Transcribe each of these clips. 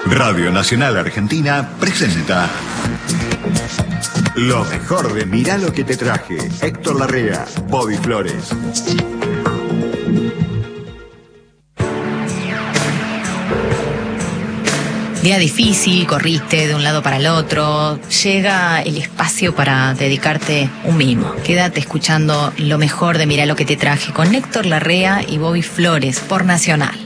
Radio Nacional Argentina presenta lo mejor de Mirá lo que te traje. Héctor Larrea, Bobby Flores. Día difícil, corriste de un lado para el otro, llega el espacio para dedicarte un mimo. Quédate escuchando lo mejor de Mirá lo que te traje con Héctor Larrea y Bobby Flores por Nacional.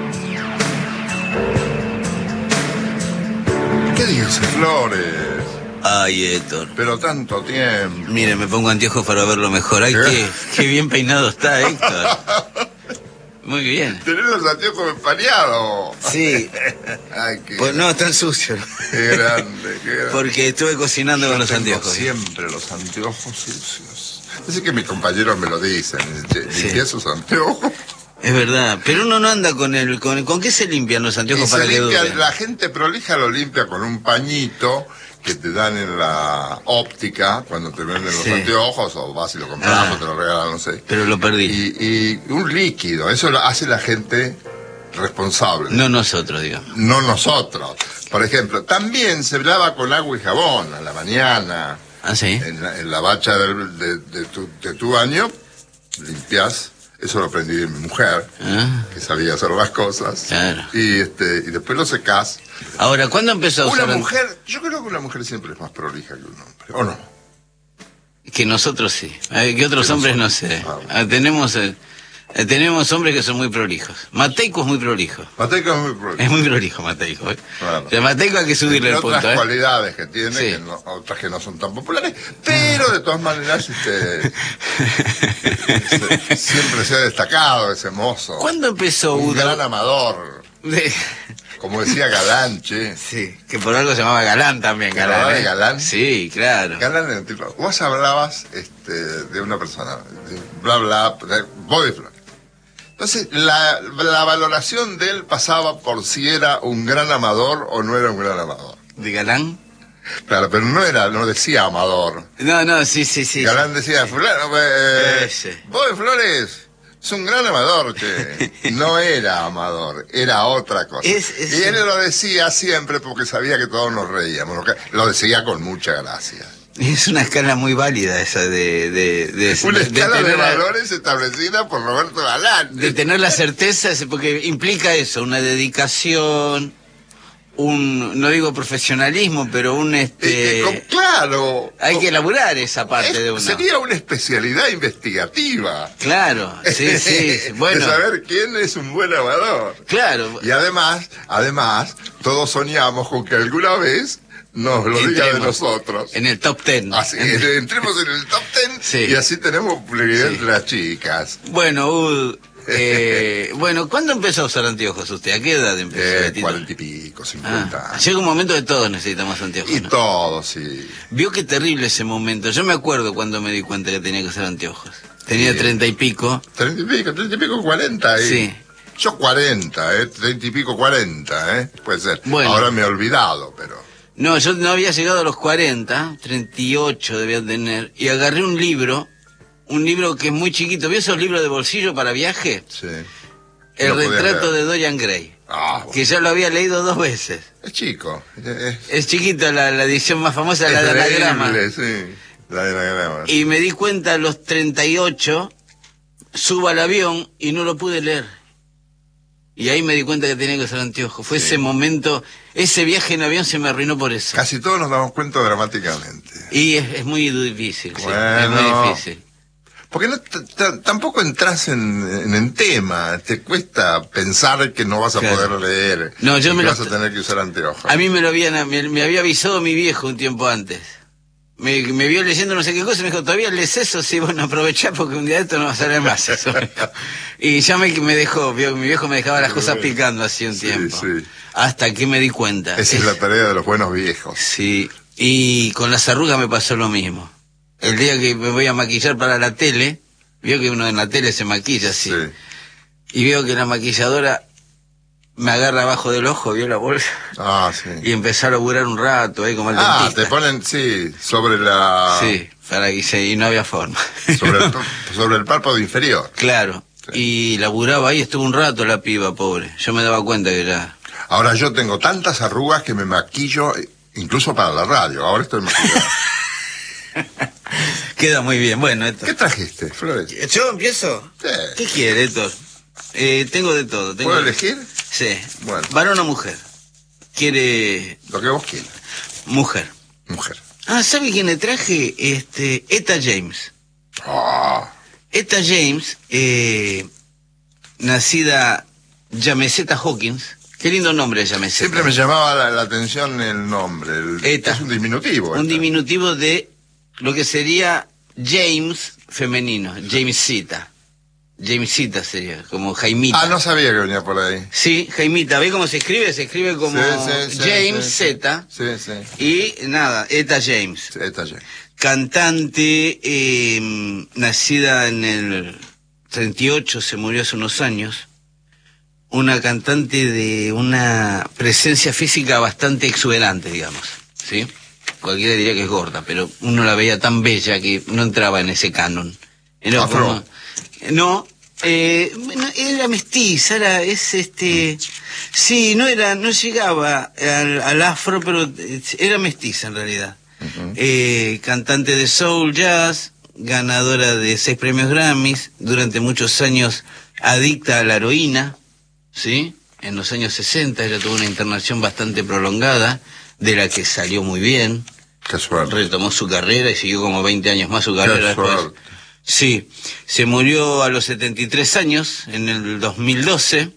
¿Qué dice Flores? Ay, Héctor. Pero tanto tiempo. Mire, me pongo anteojos para verlo mejor. Ay, qué bien peinado está, Héctor. Muy bien. Tenés los anteojos empañados. Sí. Ay, qué Pues no, están sucios. Qué grande, qué grande. Porque estuve cocinando con los Tengo anteojos. siempre los anteojos sucios. Así que mis compañeros me lo dicen. Sí. Limpié esos anteojos. Es verdad, pero uno no anda ¿con qué se limpian los anteojos Y para se que limpia, duren? la gente prolija lo limpia con un pañito que te dan en la óptica cuando te venden los Sí. anteojos, o vas y lo compras Ah. o te lo regalan, no sé. Pero lo perdí. Y un líquido, eso lo hace la gente responsable. No nosotros, digamos. No nosotros. Por ejemplo, también se lava con agua y jabón a la mañana. ¿Ah, sí? En la bacha de tu baño, limpias. Eso lo aprendí de mi mujer, Ah, que sabía hacer las cosas. claro. Y después lo secás. Ahora, ¿cuándo empezó a Una usar mujer, yo creo que una mujer siempre es más prolija que un hombre, ¿o no? Que nosotros sí. Que otros Que hombres no nosotros. sé. Ah. Tenemos hombres que son muy prolijos. Mateico es muy prolijo. Mateico es muy prolijo. Es muy prolijo, Mateico. Claro. O sea, Mateico hay que subirle Entre el punto, otras cualidades que tiene, Sí. que otras que no son tan populares, pero de todas maneras siempre se ha destacado ese mozo. ¿Cuándo empezó Un Udo? gran amador, como decía Galán, che. Sí, que por algo se llamaba Galán también, ¿Se Galán. llamaba ¿eh? Galán? Sí, claro. Galán era un tipo. Vos hablabas de una persona, bla, bla, Bobby Flores. Entonces, la valoración de él pasaba por si era un gran amador o no era un gran amador. ¿De Galán? Claro, pero no decía amador. No, sí. Galán decía, fulano, Ese. Bobby Flores es un gran amador, che. No era amador, era otra cosa. Y él lo decía siempre porque sabía que todos nos reíamos. Lo decía con mucha gracia. Es una escala muy válida esa de Una escala de tener valores establecida por Roberto Galán. de tener la certeza, porque implica eso, una dedicación, no digo profesionalismo, pero Claro. hay que elaborar esa parte de uno. Sería una especialidad investigativa. Claro, sí, bueno. De saber quién es un buen amador. Claro. Y además, todos soñamos con que alguna vez nos lo diga de nosotros. En el top 10. Así, entremos en el top 10 Sí. y así tenemos publicidad Sí. entre las chicas. Bueno, ¿cuándo empezó a usar anteojos usted? ¿A qué edad empezó? Betito? 40 y pico, 50 años. Llega un momento que todos necesitamos anteojos, Y ¿no? todo, sí. Vio qué terrible ese momento. Yo me acuerdo cuando me di cuenta que tenía que usar anteojos. Tenía Sí. 30 y pico. 30 y pico, 40. Sí. Yo 40, 30 y pico, 40, puede ser. Bueno. Ahora me he olvidado, pero... No, yo no había llegado a los 40, 38 debía tener, y agarré un libro que es muy chiquito. ¿Vio esos libros de bolsillo para viaje? Sí. El Lo podías retrato leer. de Dorian Gray, Ah, bueno. que ya lo había leído 2 veces. Es chico. Es chiquita la edición más famosa, la de anagrama. leíble, sí. La de anagrama. Y me di cuenta a los 38, subo al avión y no lo pude leer. Y ahí me di cuenta que tenía que usar anteojos. Fue ese momento, ese viaje en avión se me arruinó por eso. Casi todos nos damos cuenta dramáticamente. Y es muy difícil, sí, es Bueno. muy difícil. Porque tampoco entras en tema, te cuesta pensar que no vas a Claro. poder leer. No, yo y me que lo- vas a tener que usar anteojos. A mí me había avisado mi viejo un tiempo antes. Me vio leyendo no sé qué cosa y me dijo, ¿todavía lees eso? Sí, bueno, aprovechá porque un día de esto no va a salir más eso. Y ya me dejó, mi viejo me dejaba las cosas picando así un Sí, tiempo. sí. Hasta que me di cuenta. Esa es la tarea de los buenos viejos. Sí, y con las arrugas me pasó lo mismo. El día que me voy a maquillar para la tele, veo que uno en la tele se maquilla así. Sí. Y veo que la maquilladora me agarra abajo del ojo, vio la bolsa, Ah, sí. y empezó a laburar un rato ahí como el Ah, dentista. te ponen, sí, sobre la... Sí, para que y no había forma. Sobre el párpado inferior. Claro. Sí. Y laburaba ahí, estuvo un rato la piba, pobre. Yo me daba cuenta que era... Ahora yo tengo tantas arrugas que me maquillo, incluso para la radio. Ahora estoy maquillado. Queda muy bien. Bueno, Héctor. ¿Qué trajiste, Flores? ¿Yo empiezo? Sí. ¿Qué quiere, Héctor? Tengo de todo. ¿Puedo elegir? Sí. Bueno. ¿Varón o mujer? ¿Quiere...? Lo que vos quieras. Mujer. Mujer. Ah, ¿sabe quién le traje? Etta James. Ah. Etta James, nacida Yamesetta Hawkins. Qué lindo nombre, Yamesetta. Siempre me llamaba la atención el nombre. Etta. Es un diminutivo. Un diminutivo de lo que sería James femenino, Jamesita. Jamesita sería, como Jaimita. Ah, no sabía que venía por ahí. Sí, Jaimita. ¿Ve cómo se escribe? Se escribe como James Z. Sí, sí. Y nada, Etta James. Etta James. Cantante, nacida en el 38, se murió hace unos años. Una cantante de una presencia física bastante exuberante, digamos, ¿sí? Cualquiera diría que es gorda, pero uno la veía tan bella que no entraba en ese canon. Era Afro. como... No, era mestiza, sí, no llegaba al afro, pero era mestiza en realidad. Cantante de soul jazz, ganadora de 6 premios Grammys, durante muchos años adicta a la heroína, ¿sí? En los años 60 ella tuvo una internación bastante prolongada, de la que salió muy bien. Qué suerte. Retomó su carrera y siguió como 20 años más su carrera Qué después. suerte. Sí, se murió a los 73 años, en el 2012,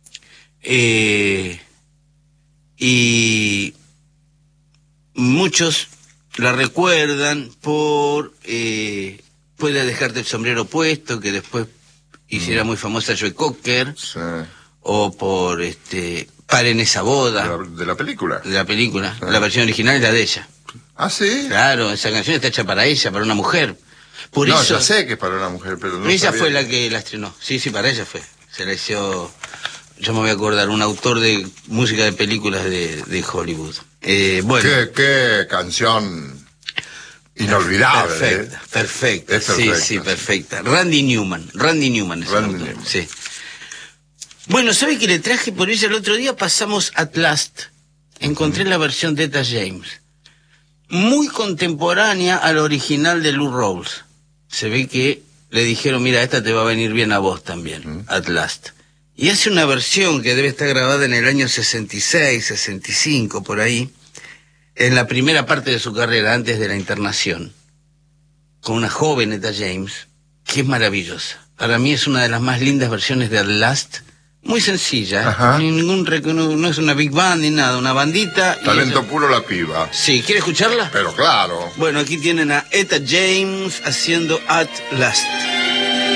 y muchos la recuerdan por Puede dejarte el sombrero puesto, que después hiciera muy famosa Joe Cocker, Sí. o por Paren esa boda, De la película. de la película. Sí. La versión original es la de ella. Ah, sí. Claro, esa canción está hecha para ella, para una mujer. Por No, eso... ya sé que es para una mujer, pero no ella sabía. fue la que la estrenó. Sí, para ella fue. Se la hizo, yo me voy a acordar, un autor de música de películas de Hollywood. Bueno. Qué canción inolvidable. Perfecta, perfecta. Es perfecta. Sí, perfecta. Randy Newman es el Randy autor. Newman. Sí. Bueno, ¿sabe que le traje por ella el otro día? Pasamos At Last. Encontré la versión de Etta James. Muy contemporánea al original de Lou Rawls. Se ve que le dijeron, mira, esta te va a venir bien a vos también, At Last. Y hace una versión que debe estar grabada en el año 66, 65, por ahí, en la primera parte de su carrera, antes de la internación, con una joven Etta James, que es maravillosa. Para mí es una de las más lindas versiones de At Last. Muy sencilla, Ajá. no es una big band ni nada, una bandita. y Talento ella- puro la piba. Sí, ¿quiere escucharla? Pero claro. Bueno, aquí tienen a Etta James haciendo At Last.